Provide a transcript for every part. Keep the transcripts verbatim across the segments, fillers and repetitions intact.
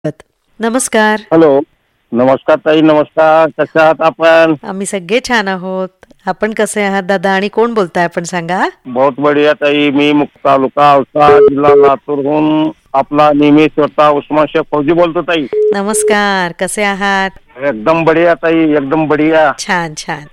नमस्कार. हॅलो. नमस्कार ताई. नमस्कार. कशा आहात आपण? आम्ही सगळे छान आहोत. आपण कसे आहात दादा आणि कोण बोलताय आपण सांगा? बहुत बढिया ताई. मी मुक्ता तालुका औसा जिल्हा लातूरहून आपला नेहमी स्वतः उस्मान शेख फौजी बोलतो ताई. नमस्कार. कसे आहात? एकदम बढिया ताई. एकदम बढिया. छान छान.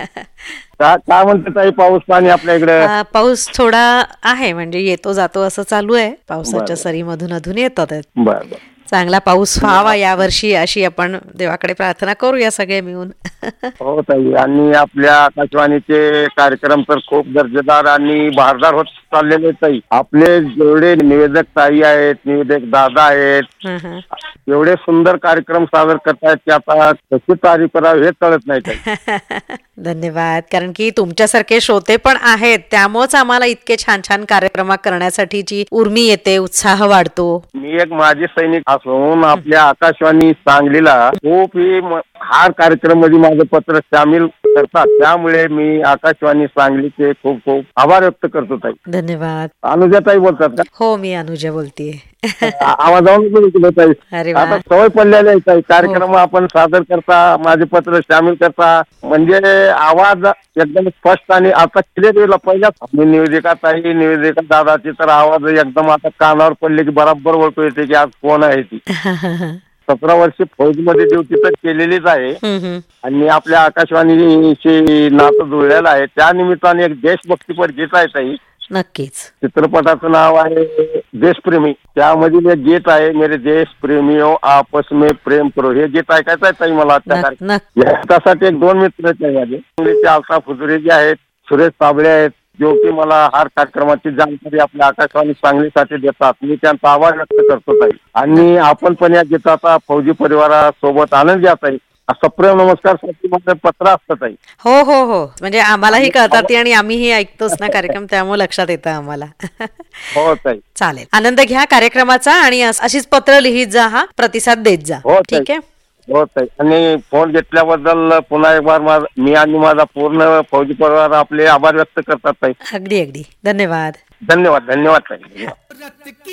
काय काय म्हणते ताई पाऊस पाणी आपल्या इकडे? आ, पाऊस थोडा आहे म्हणजे येतो जातो असं चालू आहे. पावसाच्या बरं. सरी मधून अधून येतात आहेत. बर बर. चांगला पाऊस व्हावा यावर्षी अशी आपण देवाकडे प्रार्थना करूया सगळे मिळून. हो ताई. आणि आपल्या आकाशवाणीचे कार्यक्रम तर खूप दर्जेदार आणि बहारदार होत चाललेले आहेत ताई. आपले जेवढे निवेदक ताई आहेत, निवेदक दादा आहेत, हं, हं. एवढे सुंदर कार्यक्रम सादर करतायत की आता कशी तारीफ करावी हे कळत नाही ताई. धन्यवाद. कारण की तुमच्यासारखे श्रोते पण आहेत त्यामुळेच आम्हाला इतके छान छान कार्यक्रम करण्यासाठीची उर्मी येते, उत्साह वाढतो. मी एक माजी सैनिक असून आपल्या आकाशवाणी सांगलीला खूप ही म- हार कार्यक्रम मध्ये माझं पत्र सामील करतात. त्यामुळे मी आकाशवाणी सांगलीचे खूप खूप आभार व्यक्त करतो ताई. धन्यवाद. अनुजाताई बोलतात का? हो, मी अनुजा बोलतेय. आ- आवाजावरून बोलतो ताई. अरे वा. आता सवय पडलेली आहे ताई. कार्यक्रम आपण सादर करता, माझे पत्र सामील करता, म्हणजे आवाज एकदम स्पष्ट आणि आता क्लिअर येईल. पहिल्याच आपली निवेदिका ताई, निवेदिका दादाची तर आवाज एकदम आता कानावर पडले की बराबर ओळखू येते की आज कोण आहे ती. सतरा वर्षे फौजमध्ये ड्युटी तर केलेलीच आहे हं, हं. आणि आपल्या आकाशवाणीशी नातं जुळलेलं आहे. त्या निमित्ताने एक देशभक्तीपर गीत आहे ताई. नक्कीच. चित्रपटाचं नाव आहे देशप्रेमी. त्यामधील एक गीत आहे मेरे देश प्रेमियो आपस में प्रेम करो. हे गीत ऐकायचं आहे ताई मला त्या नक- कार्यक्रमात. नक- या गीतासाठी एक दोन मित्र आहेत माझे. इंग्लिशचे अल्ताफ हुजुरे जे आहेत, सुरेश ताबळे आहेत, जो की मला हर कार्यक्रमाची जानकारी आपल्या आकाशवाणी सांगलीसाठी देतात. मी त्यांचा आभार व्यक्त करतो ताई. आणि आपण पण या गीताचा फौजी परिवारासोबत आनंद घ्या ताई. असं प्रेम नमस्कार साठी माझं पत्र असतं ताई. हो हो हो म्हणजे आम्हालाही कळतात आणि आम्हीही ऐकतोच ना कार्यक्रम त्यामुळे लक्षात येतं आम्हाला. हो ताई. चालेल. आनंद घ्या कार्यक्रमाचा आणि अस- अशीच पत्र लिहित जा, हा प्रतिसाद देत जा. हो ताई. ठीक आहे. हो ताई. आणि फोन घेतल्याबद्दल पुन्हा एक बार माझा मी आणि माझा पूर्ण फौजी परिवार आपले आभार व्यक्त करतात ताई. अगदी अगदी. धन्यवाद. धन्यवाद. धन्यवाद ताई.